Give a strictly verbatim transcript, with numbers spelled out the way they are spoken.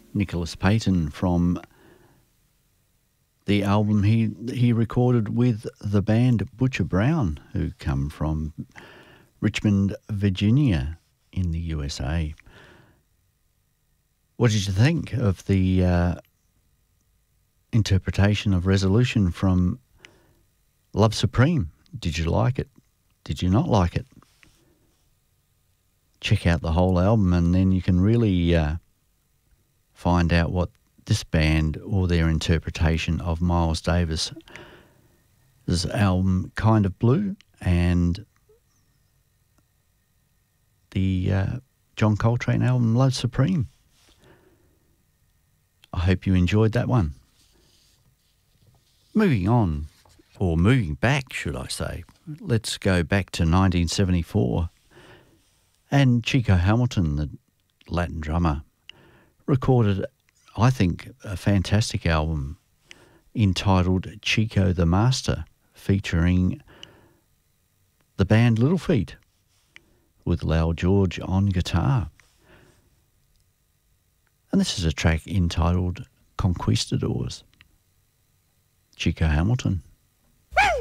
Nicholas Payton from the album he he recorded with the band Butcher Brown, who come from Richmond, Virginia in the U S A. What did you think of the uh, interpretation of Resolution from Love Supreme? Did you like it? Did you not like it? Check out the whole album and then you can really uh, find out what this band or their interpretation of Miles Davis' album Kind of Blue and the uh, John Coltrane album Love Supreme. I hope you enjoyed that one. Moving on, or moving back, should I say, let's go back to nineteen seventy-four. And Chico Hamilton, the Latin drummer, recorded, I think, a fantastic album entitled Chico the Master, featuring the band Little Feat with Lowell George on guitar. And this is a track entitled Conquistadors. Chico Hamilton.